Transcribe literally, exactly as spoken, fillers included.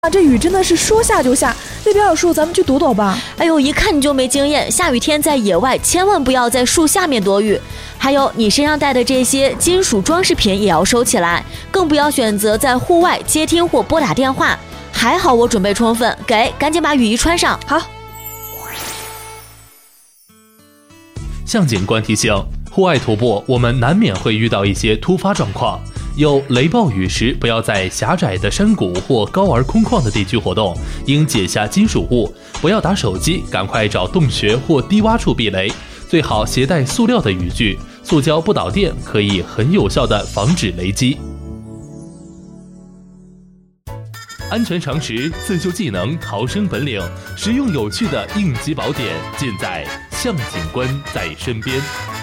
啊，这雨真的是说下就下，那边有树，咱们去躲躲吧。 哎呦，一看你就没经验，下雨天在野外千万不要在树下面躲雨。还有，你身上带的这些金属装饰品也要收起来，更不要选择在户外接听或拨打电话。还好我准备充分，给，赶紧把雨衣穿上。 好。 向警官提醒，户外徒步我们难免会遇到一些突发状况。有雷暴雨时，不要在狭窄的山谷或高而空旷的地区活动，应解下金属物，不要打手机，赶快找洞穴或低洼处避雷。最好携带塑料的雨具，塑胶不导电，可以很有效地防止雷击。安全常识、自救技能、逃生本领，实用有趣的应急宝典，尽在向警官在身边。